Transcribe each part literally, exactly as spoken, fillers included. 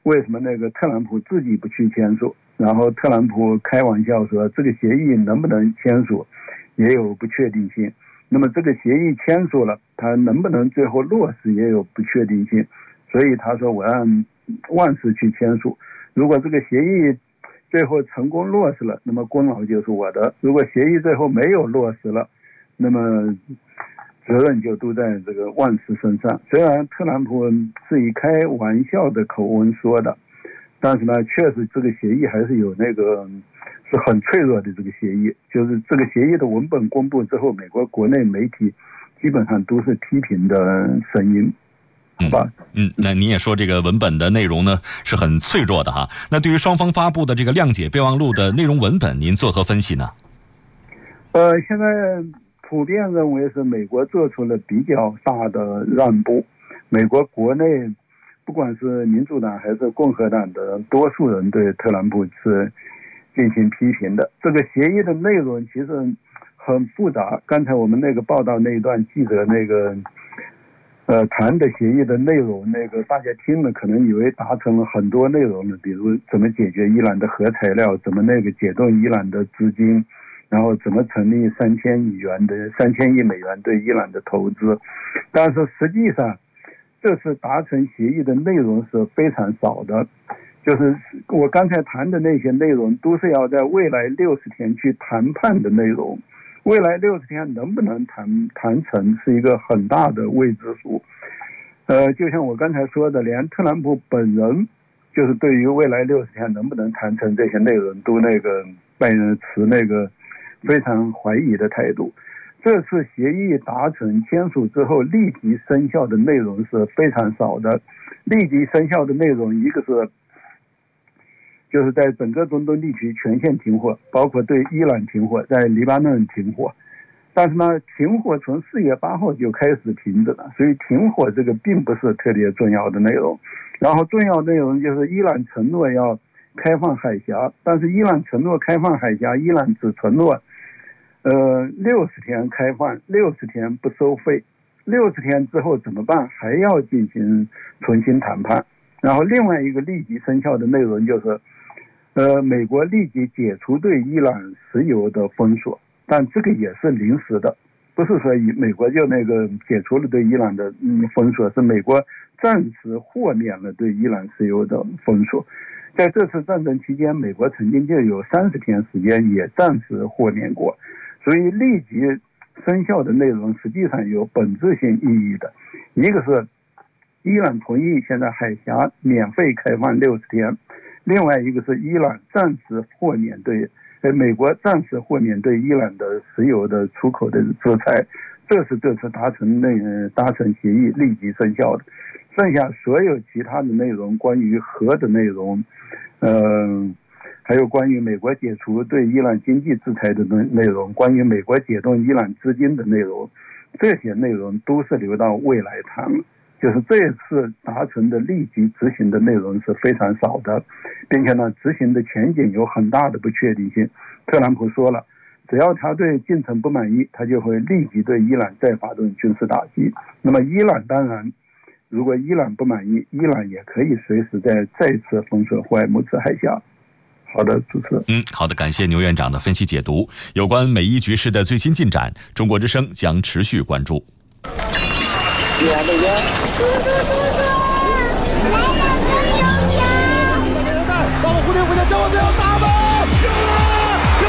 为什么那个特朗普自己不去签署？然后特朗普开玩笑说，这个协议能不能签署也有不确定性。那么这个协议签署了，它能不能最后落实也有不确定性。所以他说我按万事去签署。如果这个协议最后成功落实了，那么功劳就是我的；如果协议最后没有落实了，那么责任就都在这个万事身上。虽然特朗普是以开玩笑的口吻说的，但是呢，确实这个协议还是有那个是很脆弱的。这个协议就是这个协议的文本公布之后，美国国内媒体基本上都是批评的声音。好吧， 嗯，那您也说这个文本的内容呢是很脆弱的哈。那对于双方发布的这个谅解备忘录的内容文本，您作何分析呢？ 呃，现在普遍认为是美国做出了比较大的让步。美国国内不管是民主党还是共和党的多数人对特朗普是进行批评的。这个协议的内容其实很复杂。刚才我们那个报道那一段记者那个。呃，谈的协议的内容，那个大家听了可能以为达成了很多内容了，比如怎么解决伊朗的核材料，怎么那个解冻伊朗的资金，然后怎么成立三千亿元的三千亿美元对伊朗的投资。但是实际上，这次达成协议的内容是非常少的，就是我刚才谈的那些内容，都是要在未来六十天去谈判的内容。未来六十天能不能谈谈成是一个很大的未知数。呃，就像我刚才说的，连特朗普本人就是对于未来六十天能不能谈成这些内容都那个持那个非常怀疑的态度。这次协议达成签署之后立即生效的内容是非常少的。立即生效的内容，一个是就是在整个中东地区全线停火，包括对伊朗停火，在黎巴嫩停火。但是呢，停火从四月八号就开始停止了，所以停火这个并不是特别重要的内容。然后重要内容就是伊朗承诺要开放海峡，但是伊朗承诺开放海峡，伊朗只承诺呃六十天开放，六十天不收费。六十天之后怎么办？还要进行重新谈判。然后另外一个立即生效的内容就是。呃，美国立即解除对伊朗石油的封锁，但这个也是临时的，不是说以美国就那个解除了对伊朗的嗯封锁，是美国暂时豁免了对伊朗石油的封锁。在这次战争期间，美国曾经就有三十天时间也暂时豁免过，所以立即生效的内容实际上有本质性意义的。一个是伊朗同意现在海峡免费开放六十天。另外一个是伊朗暂时豁免对，呃，美国暂时豁免对伊朗的石油的出口的制裁，这是这次达成内达成协议立即生效的。剩下所有其他的内容，关于核的内容，呃，还有关于美国解除对伊朗经济制裁的内容，关于美国解冻伊朗资金的内容，这些内容都是留到未来谈。就是这一次达成的立即执行的内容是非常少的，并且呢，执行的前景有很大的不确定性。特朗普说了，只要他对进程不满意，他就会立即对伊朗再发动军事打击。那么伊朗当然，如果伊朗不满意，伊朗也可以随时再再次封锁霍尔木兹海峡。好的，主持人。 嗯，好的，感谢牛院长的分析解读。有关美伊局势的最新进展，中国之声将持续关注。 你好，北京。叔叔，叔叔，来了，朋友家。到了蝴蝶蝴蝶，叫我不要打吧！救了，救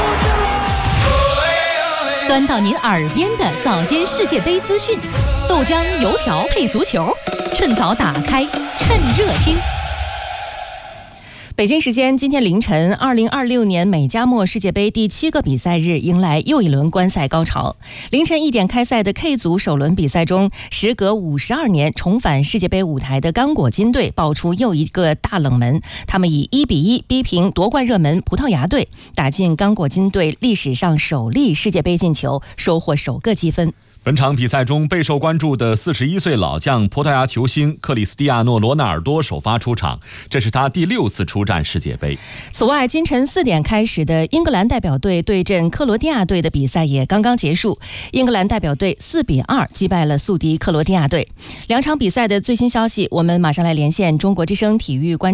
进了！ 端到您耳边的早间世界杯资讯，豆浆油条配足球，趁早打开，趁热听。北京时间今天凌晨，二零二六年美加墨世界杯第七个比赛日迎来又一轮观赛高潮。凌晨一点开赛的 K 组首轮比赛中，时隔五十二年重返世界杯舞台的刚果金队爆出又一个大冷门，他们以一比一逼平夺冠热门葡萄牙队，打进刚果金队历史上首粒世界杯进球，收获首个积分。 本场比赛中备受关注的四十一岁老将葡萄牙球星克里斯蒂亚诺·罗纳尔多首发出场，这是他第六次出战世界杯。 此外，今晨四点开始的英格兰代表队对阵克罗地亚队的比赛也刚刚结束，英格兰代表队四比二击败了宿敌克罗地亚队。两场比赛的最新消息，我们马上来连线中国之声体育观